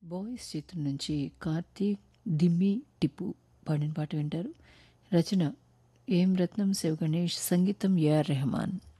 Boys చిత్రం నుంచి కార్తీక్, దిమ్మి, టిప్పు పాడిన పాట వింటారు. రచన ఏం రత్నం, శివ గణేష్, సంగీతం ఏఆర్ రెహమాన్.